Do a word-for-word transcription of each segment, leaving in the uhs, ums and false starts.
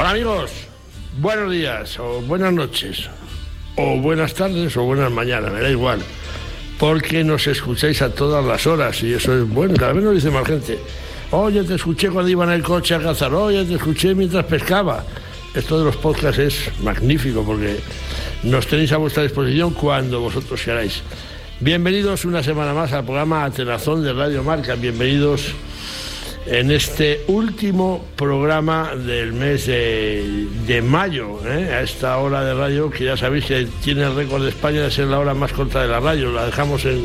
Hola amigos, buenos días o buenas noches o buenas tardes o buenas mañanas, me da igual, porque nos escucháis a todas las horas y eso es bueno, cada vez nos dice más gente. Oye, te escuché cuando iba en el coche a cazar, oye, te escuché mientras pescaba. Esto de los podcasts es magnífico porque nos tenéis a vuestra disposición cuando vosotros queráis. Bienvenidos una semana más al programa Atenazón de Radio Marca, bienvenidos en este último programa del mes de, de mayo, ¿eh? A esta hora de radio que ya sabéis que tiene el récord de España de ser la hora más corta de la radio. La dejamos en,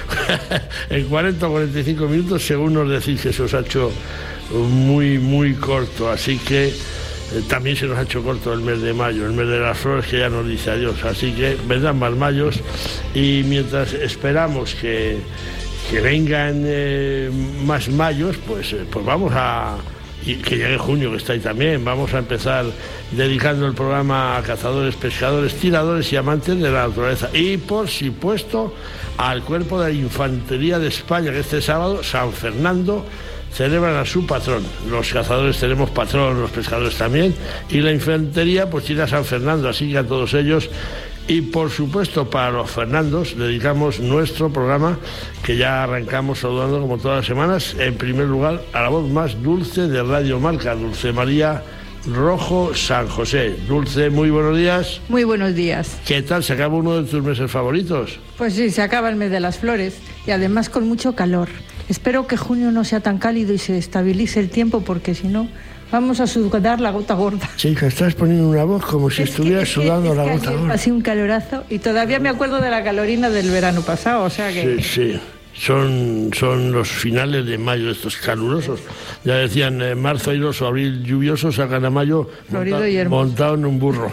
en cuarenta o cuarenta y cinco minutos, según nos decís que se os ha hecho muy, muy corto. Así que eh, también se nos ha hecho corto el mes de mayo, el mes de las flores que ya nos dice adiós. Así que vendrán más mayos y mientras esperamos que... que vengan eh, más mayos, pues, eh, pues vamos a... y que llegue junio, que está ahí también. Vamos a empezar dedicando el programa a cazadores, pescadores, tiradores y amantes de la naturaleza. Y, por supuesto, al Cuerpo de la Infantería de España, que este sábado, San Fernando, celebran a su patrón. Los cazadores tenemos patrón, los pescadores también, y la infantería pues tiene a San Fernando, así que a todos ellos. Y por supuesto para los Fernandos dedicamos nuestro programa que ya arrancamos saludando como todas las semanas, en primer lugar a la voz más dulce de Radio Marca, Dulce María Rojo San José. Dulce, muy buenos días. Muy buenos días. ¿Qué tal? ¿Se acaba uno de tus meses favoritos? Pues sí, se acaba el mes de las flores y además con mucho calor. Espero que junio no sea tan cálido y se estabilice el tiempo porque si no... vamos a sudar la gota gorda. Chica, estás poniendo una voz como si es estuvieras que, sudando es que, es la gota gorda. Así un calorazo y todavía me acuerdo de la calorina del verano pasado, o sea que... Sí, sí. Son, son los finales de mayo estos calurosos. Ya decían, en marzo airoso, abril lluvioso, sacan a mayo monta, montado en un burro.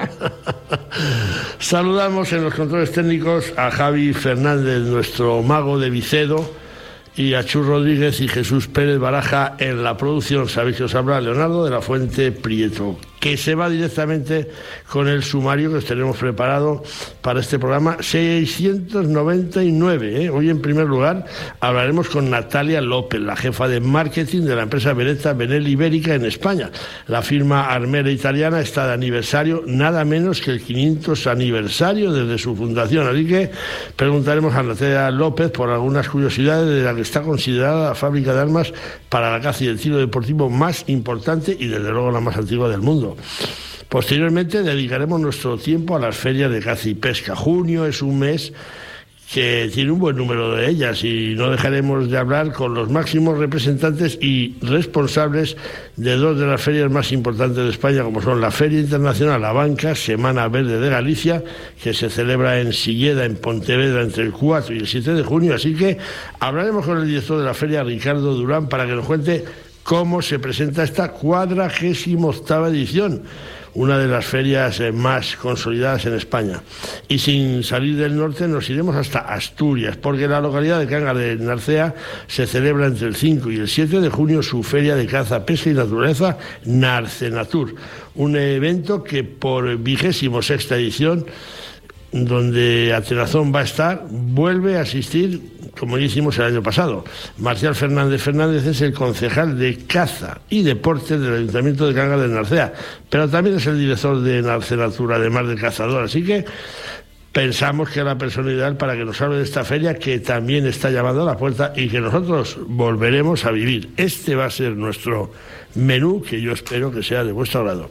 Saludamos en los controles técnicos a Javi Fernández, nuestro mago de Vicedo, y a Chus Rodríguez y Jesús Pérez Baraja en la producción. Sabéis que os habla Leonardo de la Fuente Prieto, que se va directamente con el sumario que os tenemos preparado para este programa seiscientos noventa y nueve. ¿eh? Hoy, en primer lugar, hablaremos con Natalia López, la jefa de marketing de la empresa Beretta Benelli Ibérica en España. La firma armera italiana está de aniversario, nada menos que el quinientos aniversario desde su fundación. Así que preguntaremos a Natalia López por algunas curiosidades de la que está considerada la fábrica de armas para la caza y el tiro deportivo más importante y desde luego la más antigua del mundo. Posteriormente dedicaremos nuestro tiempo a las ferias de caza y pesca. Junio es un mes que tiene un buen número de ellas y no dejaremos de hablar con los máximos representantes y responsables de dos de las ferias más importantes de España, como son la Feria Internacional Abanca, Semana Verde de Galicia, que se celebra en Silleda, en Pontevedra, entre el cuatro y el siete de junio. Así que hablaremos con el director de la feria, Ricardo Durán, para que nos cuente cómo se presenta esta cuadragésima octava edición, una de las ferias más consolidadas en España. Y sin salir del norte nos iremos hasta Asturias, porque en la localidad de Cangas de Narcea se celebra entre el cinco y el siete de junio su feria de caza, pesca y naturaleza Narcenatur, un evento que por vigésimo sexta edición, donde Atenazón va a estar, vuelve a asistir como ya hicimos el año pasado. Marcial Fernández Fernández es el concejal de Caza y Deportes del Ayuntamiento de Cangas de Narcea, pero también es el director de Narcenatur, además de cazador. Así que pensamos que es la persona ideal para que nos hable de esta feria que también está llamando a la puerta y que nosotros volveremos a vivir. Este va a ser nuestro menú, que yo espero que sea de vuestro agrado.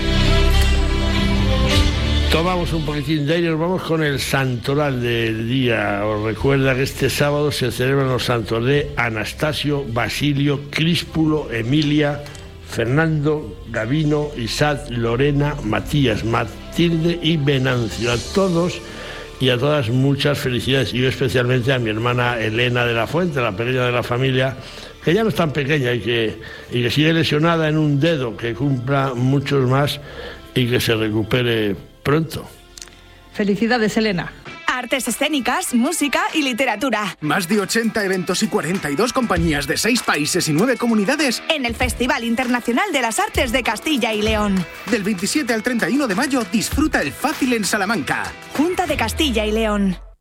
Tomamos un poquitín de aire y nos vamos con el santoral del día. Os recuerda que este sábado se celebran los santos de Anastasio, Basilio, Críspulo, Emilia, Fernando, Gavino, Isaac, Lorena, Matías, Matilde y Venancio. A todos y a todas muchas felicidades, y yo especialmente a mi hermana Elena de la Fuente, la pequeña de la familia, que ya no es tan pequeña y que, y que sigue lesionada en un dedo, que cumpla muchos más y que se recupere pronto. Felicidades, Elena. Artes escénicas, música y literatura. Más de ochenta eventos y cuarenta y dos compañías de seis países y nueve comunidades en el Festival Internacional de las Artes de Castilla y León. Del veintisiete al treinta y uno de mayo, disfruta el Fácil en Salamanca. Junta de Castilla y León.